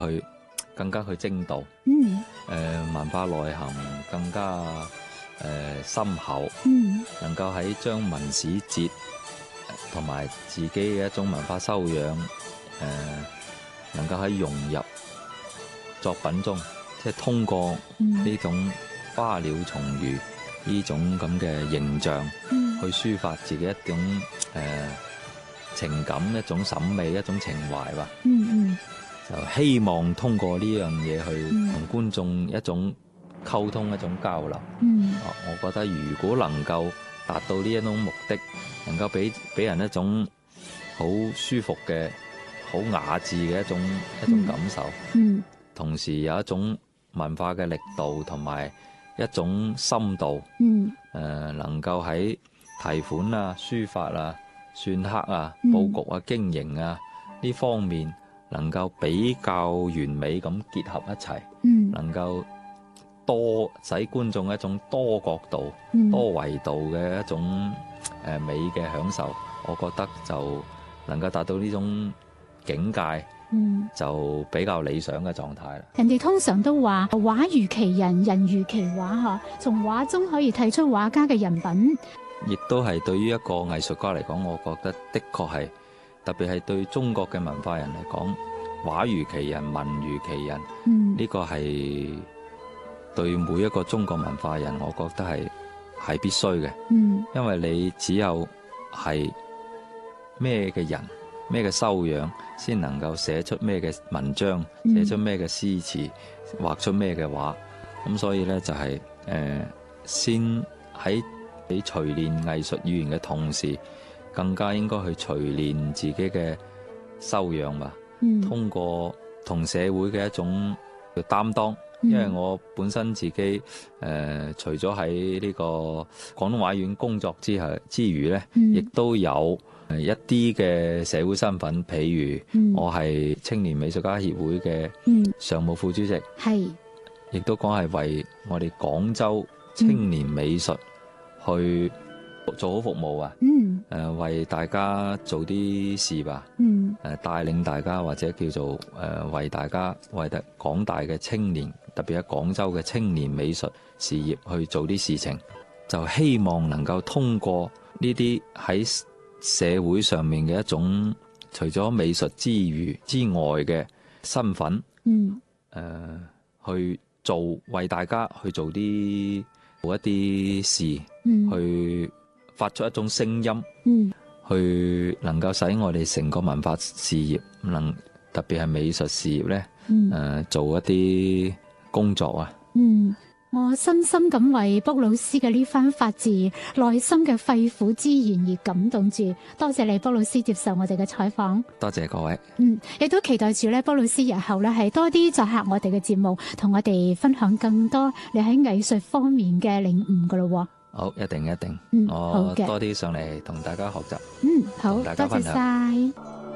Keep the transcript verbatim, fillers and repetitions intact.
去更加去精度， 嗯， 誒、呃、文化內涵更加誒、呃、深厚， 嗯， 能夠喺將文史哲同埋自己嘅一種文化修養，誒、呃、能夠喺融入作品中，即係通過呢種花鳥蟲魚呢種咁嘅形象， 嗯， 去抒發自己一種誒、呃、情感、一種審美、一種情懷吧。 嗯嗯， 就希望通過呢樣嘢去同觀眾一種溝通、一種交流。 嗯， 我覺得如果能夠達到呢一種目的，能夠俾俾人一種好舒服嘅、好雅致嘅一種一種感受， 嗯， 同時有一種文化嘅力度同埋一種深度， 嗯， 誒、呃，能夠喺題款啊、書法啊、篆刻啊、 嗯佈局啊、經營啊呢方面，能夠比較完美咁結合一齊， 嗯， 能夠多使觀眾一種多角度、 嗯多維度嘅一種誒美嘅享受，我覺得就能夠達到呢種境界， 嗯， 就比較理想嘅狀態啦。 人哋通常都話畫如其人，人如其畫嚇，從畫中可以睇出畫家嘅人品。 亦都係對於一個藝術家嚟講，我覺得的確係，特別係對中國嘅文化人嚟講，畫如其人，文如其人， 嗯， 呢個係對每一個中國文化人，我覺得係係必須嘅。 嗯， 因為你只有係咩嘅人，咩嘅修養，先能夠寫出咩嘅文章， 嗯寫出咩嘅詩詞，畫出咩嘅畫。咁所以呢，就係、是、誒、呃，先喺你錘煉藝術語言嘅同時，更加應該去錘煉自己嘅修養吧。 嗯， 通過同社會嘅一種嘅擔當，因為我本身自己誒、呃，除咗喺呢個廣東畫院工作之後之餘呢， 嗯、 亦都有一啲嘅社會身份，譬如我係青年美術家協會嘅常務副主席，係、嗯，亦都講係為我哋廣州青年美術去做好服務啊！嗯，誒、呃，為大家做啲事吧。嗯，誒、呃，帶領大家或者叫做誒、呃，為大家為大廣大嘅青年，特別喺廣州嘅青年美術事業去做啲事情，就希望能夠通過呢啲喺社會上面嘅一種，除咗美術之餘之外嘅身份，嗯，誒、呃，去做為大家去做啲做一啲事，嗯，去發出一種聲音，嗯，去能夠使我哋成個文化事業能特別係美術事業咧，嗯，誒、呃，做一啲工作啊，嗯。 我深深咁為卜老師嘅呢番發自內心嘅肺腑之言而感動住，多謝你卜老師接受我哋嘅採訪， 多謝各位。 嗯，亦都期待住咧卜老師日後咧係多啲作客我哋嘅節目，同我哋分享更多你喺藝術方面嘅領悟噶咯。 好，一定一定， 嗯， 我多啲上嚟同大家學習。 嗯，好， 大家分享。 多謝晒。